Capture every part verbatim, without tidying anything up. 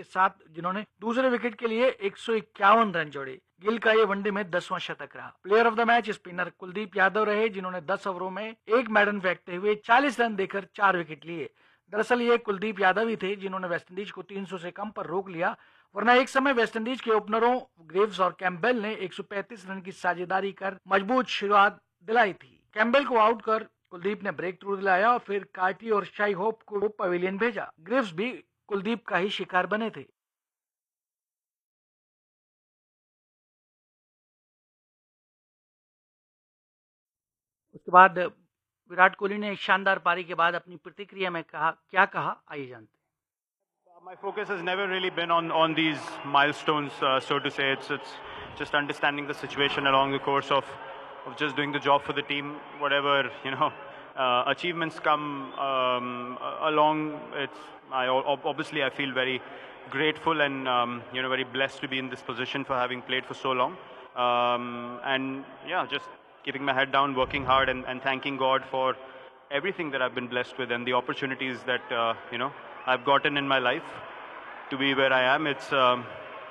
के साथ, जिन्होंने दूसरे विकेट के लिए एक सौ इक्यावन रन जोड़े। गिल का ये वनडे में दसवां शतक रहा। Player of the match spinner Kuldeep Yadav रहे, जिन्होंने दस ओवरों में एक मैडन फेंकते हुए चालीस रन देकर चार विकेट लिए। दरअसल ये कुलदीप यादव ही थे जिन्होंने वेस्टइंडीज को तीन सौ से कम पर रोक लिया, वरना एक समय वेस्टइंडीज के ओपनरों ग्रेव्स और कैम्पबेल ने एक सौ पैंतीस रन की साझेदारी कर मजबूत शुरुआत दिलाई थी। कैम्पबेल को आउट कर कुलदीप ने ब्रेक थ्रू दिलाया और फिर कार्टी और शाई होप को पवेलियन भेजा। ग्रेव्स भी कुलदीप का ही शिकार बने थे। उसके बाद विराट कोहली ने एक शानदार पारी के बाद अपनी प्रतिक्रिया में कहा, क्या कहा, आइए जानते हैं। My focus has never really been on on these milestones, uh, so to say. It's it's just understanding the situation along the course of of just doing the job for the team. Whatever you know, uh, achievements come um, along. It's I obviously I feel very grateful and um, you know very blessed to be in this position for having played for so long. Um, and yeah, just keeping my head down, working hard, and, and thanking God for everything that I've been blessed with and the opportunities that uh, you know I've gotten in my life to be where I am. It's um,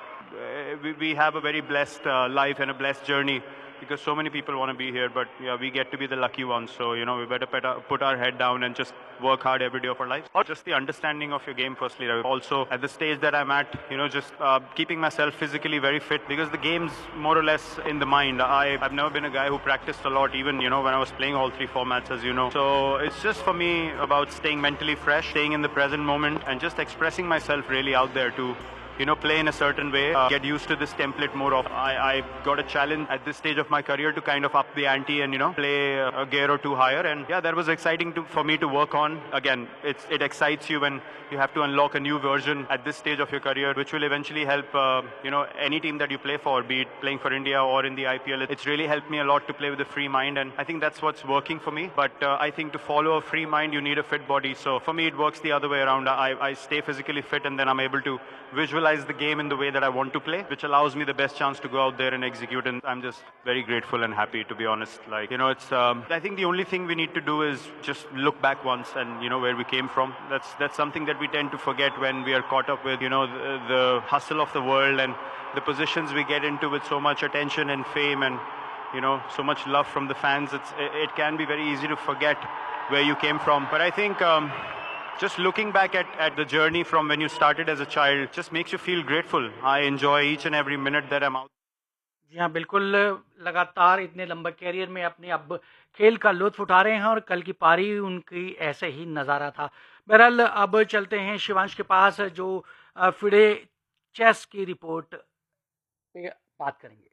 we, we have a very blessed uh, life and a blessed journey because so many people want to be here, but yeah, we get to be the lucky ones. So you know, we better put our, put our head down and just work hard every day of our lives. Or just the understanding of your game, firstly. Also, at the stage that I'm at, you know, just uh, keeping myself physically very fit because the game's more or less in the mind. I, I've never been a guy who practiced a lot, even you know when I was playing all three formats, as you know. So it's just for me about staying mentally fresh, staying in the present moment, and just expressing myself really out there to. You know, play in a certain way, uh, get used to this template more of. I, I got a challenge at this stage of my career to kind of up the ante and, you know, play a gear or two higher. And yeah, that was exciting to, for me to work on. Again, it's, it excites you when you have to unlock a new version at this stage of your career, which will eventually help, uh, you know, any team that you play for, be it playing for India or in the I P L. It's really helped me a lot to play with a free mind. And I think that's what's working for me. But uh, I think to follow a free mind, you need a fit body. So for me, it works the other way around. I, I stay physically fit and then I'm able to visualize the game in the way that I want to play, which allows me the best chance to go out there and execute. And I'm just very grateful and happy, to be honest. Like, you know, it's, um, I think the only thing we need to do is just look back once and, you know, where we came from. That's, that's something that we tend to forget when we are caught up with, you know, the, the hustle of the world and the positions we get into with so much attention and fame and, you know, so much love from the fans. It's, it can be very easy to forget where you came from. But I think, um, just looking back at, at the journey from when you started as a child just makes you feel grateful. I enjoy each and every minute that I'm out. जी हाँ, बिल्कुल। लगातार इतने लंबे career में अपने अब खेल का लुत्फ उठा रहे हैं और कल की पारी उनकी ऐसे ही नज़ारा था। बहरहाल अब चलते हैं शिवांश के पास, जो फिडे चेस की रिपोर्ट पे बात करेंगे।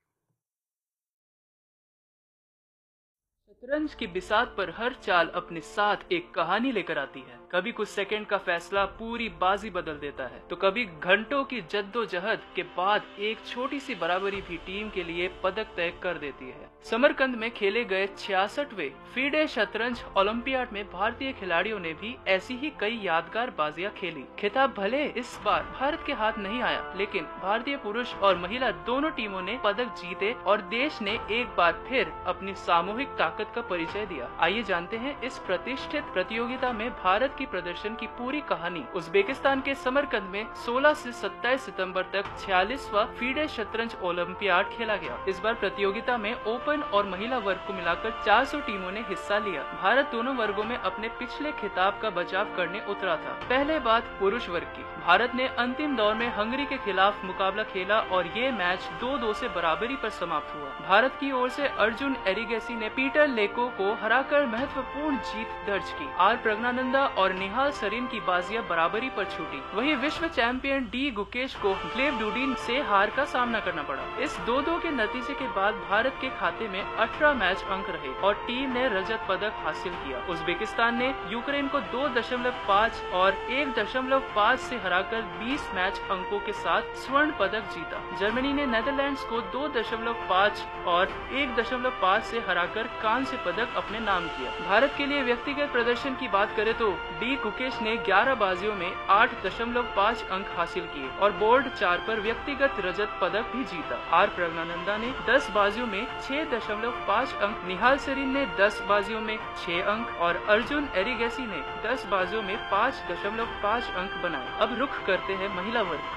शतरंज की बिसात पर हर चाल अपने साथ एक कहानी लेकर आती है। कभी कुछ सेकंड का फैसला पूरी बाजी बदल देता है, तो कभी घंटों की जद्दोजहद के बाद एक छोटी सी बराबरी भी टीम के लिए पदक तय कर देती है। समरकंद में खेले गए छियासठवें फीडे शतरंज ओलंपियाड में भारतीय खिलाड़ियों ने भी ऐसी ही कई यादगार बाजियां खेली। खिताब भले इस बार भारत के हाथ नहीं आया, लेकिन भारतीय पुरुष और महिला दोनों टीमों ने पदक जीते और देश ने एक बार फिर अपनी सामूहिक ताकत का परिचय दिया। आइए जानते हैं इस प्रतिष्ठित प्रतियोगिता में भारत की प्रदर्शन की पूरी कहानी। उज्बेकिस्तान के समरकंद में सोलह से सत्ताईस सितंबर तक छियालीसवां फीडे शतरंज ओलंपियाड खेला गया। इस बार प्रतियोगिता में ओपन और महिला वर्ग को मिलाकर चार सौ टीमों ने हिस्सा लिया। भारत दोनों वर्गों में अपने पिछले खिताब का बचाव करने उतरा था। पहले बात पुरुष वर्ग की। भारत ने अंतिम दौर में हंगरी के खिलाफ मुकाबला खेला और ये मैच दो दो से बराबरी पर समाप्त हुआ। भारत की ओर से अर्जुन एरिगेसी ने पीटर लेको को हराकर महत्वपूर्ण जीत दर्ज की। आर प्रज्ञानंदा और निहाल सरीन की बाजियां बराबरी पर छूटी। वहीं विश्व चैंपियन डी गुकेश को ग्लेव डूडिन से हार का सामना करना पड़ा। इस दो दो के नतीजे के बाद भारत के खाते में अठारह मैच अंक रहे और टीम ने रजत पदक हासिल किया। उज्बेकिस्तान ने यूक्रेन को दो दशमलव पाँच और एक दशमलव पाँच से हराकर बीस मैच अंकों के साथ स्वर्ण पदक जीता। जर्मनी ने नेदरलैंड्स को दो दशमलव पाँच और एक दशमलव पाँच से हराकर कांस्य पदक अपने नाम किया। भारत के लिए व्यक्तिगत प्रदर्शन की बात करें तो डी कुकेश ने ग्यारह बाजियों में आठ दशमलव पाँच अंक हासिल किए और बोर्ड चार पर व्यक्तिगत रजत पदक भी जीता। आर प्रज्ञानंदा ने दस बाजियों में छह दशमलव पाँच अंक, निहाल सरीन ने दस बाजियों में छह अंक और अर्जुन एरिगेसी ने दस बाजियों में पाँच दशमलव पाँच अंक बनाए। अब रुख करते हैं महिला वर्ग।